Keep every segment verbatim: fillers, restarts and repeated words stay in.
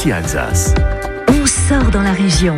Ici Alsace. On sort dans la région.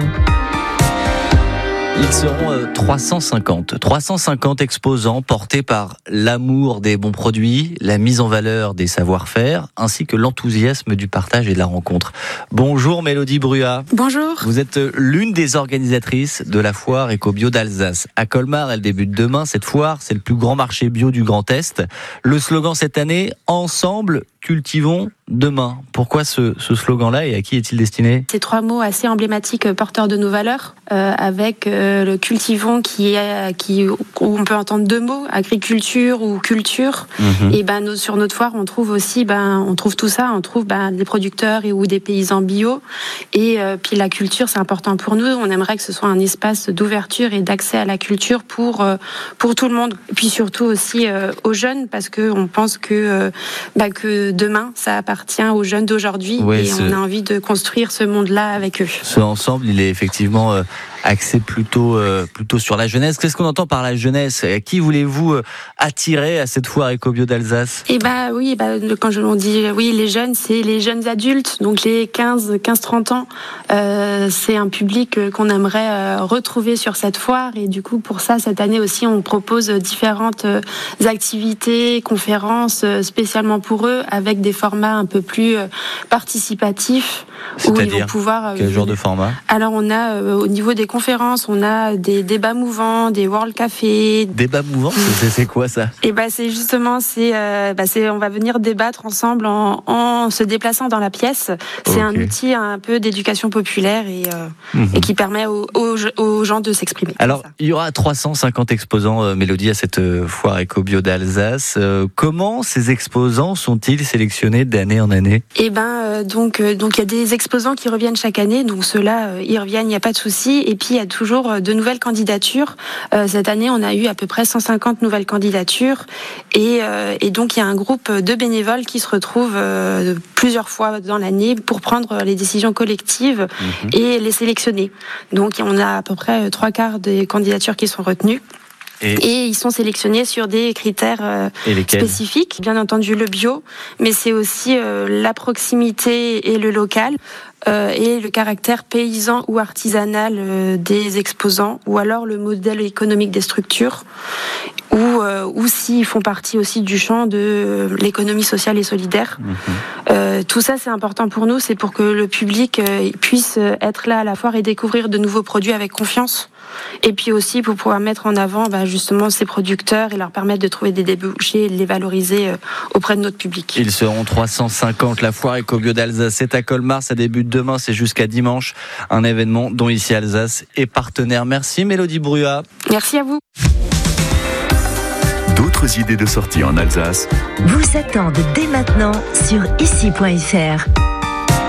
Ils seront euh, trois cent cinquante. trois cent cinquante exposants portés par l'amour des bons produits, la mise en valeur des savoir-faire, ainsi que l'enthousiasme du partage et de la rencontre. Bonjour Mélodie Bruat. Bonjour. Vous êtes l'une des organisatrices de la foire Éco-Bio d'Alsace. À Colmar, elle débute demain. Cette foire, c'est le plus grand marché bio du Grand Est. Le slogan cette année, ensemble, cultivons demain. Pourquoi ce, ce slogan-là et à qui est-il destiné ? Ces trois mots assez emblématiques, porteurs de nos valeurs, euh, avec euh, le cultivons qui est, qui, où on peut entendre deux mots, agriculture ou culture. Mmh. Et ben nos, sur notre foire, on trouve aussi, ben on trouve tout ça, on trouve ben des producteurs et ou des paysans bio. Et euh, puis la culture, c'est important pour nous. On aimerait que ce soit un espace d'ouverture et d'accès à la culture pour euh, pour tout le monde. Et puis surtout aussi euh, aux jeunes, parce que on pense que euh, ben, que demain, ça appartient aux jeunes d'aujourd'hui, ouais, et ce... on a envie de construire ce monde-là avec eux. Ce ensemble, il est effectivement euh, axé plutôt, euh, plutôt sur la jeunesse. Qu'est-ce qu'on entend par la jeunesse ? À qui voulez-vous euh, attirer à cette foire Éco-Bio d'Alsace ? Eh bah oui, bah, quand je l'on dit oui, les jeunes, c'est les jeunes adultes, donc les quinze trente ans. Euh, c'est un public qu'on aimerait euh, retrouver sur cette foire, et du coup, pour ça, cette année aussi, on propose différentes euh, activités, conférences euh, spécialement pour eux, avec des formats un peu plus euh, participatifs. C'est-à-dire, où ils vont pouvoir, euh, quel genre de format ? Alors, on a, euh, au niveau des conférences, on a des débats mouvants, des World Café. Débats mouvants, c'est, c'est quoi ça ? Et bah, c'est justement, c'est, euh, bah, c'est, on va venir débattre ensemble en, en se déplaçant dans la pièce. C'est okay. Un outil un peu d'éducation populaire et, euh, mm-hmm. et qui permet aux, aux, aux gens de s'exprimer. Alors, il y aura trois cent cinquante exposants, euh, Mélodie, à cette euh, foire Éco-Bio d'Alsace. Euh, comment ces exposants sont-ils sélectionnés d'année en année ? Eh ben, euh, donc, euh, donc il y a des exposants qui reviennent chaque année, donc ceux-là, euh, ils reviennent, il n'y a pas de souci. Et puis, il y a toujours de nouvelles candidatures. Euh, cette année, on a eu à peu près cent cinquante nouvelles candidatures. Et, euh, et donc, il y a un groupe de bénévoles qui se retrouvent euh, plusieurs fois dans l'année pour prendre les décisions collectives mmh. et les sélectionner. Donc, on a à peu près trois quarts des candidatures qui sont retenues. Et, et ils sont sélectionnés sur des critères euh, spécifiques. Bien entendu, le bio, mais c'est aussi euh, la proximité et le local. Euh, et le caractère paysan ou artisanal euh, des exposants, ou alors le modèle économique des structures, ou, euh, ou s'ils font partie aussi du champ de euh, l'économie sociale et solidaire. Mmh. Euh, tout ça, c'est important pour nous, c'est pour que le public euh, puisse être là à la foire et découvrir de nouveaux produits avec confiance. Et puis aussi pour pouvoir mettre en avant bah, justement ces producteurs et leur permettre de trouver des débouchés et de les valoriser euh, auprès de notre public. Ils seront trois cent cinquante. La foire Éco-Bio d'Alsace, c'est à Colmar, ça débute demain, c'est jusqu'à dimanche. Un événement dont Ici Alsace est partenaire. Merci Mélodie Bruat. Merci à vous. D'autres idées de sortie en Alsace vous attendent dès maintenant sur ici point f r.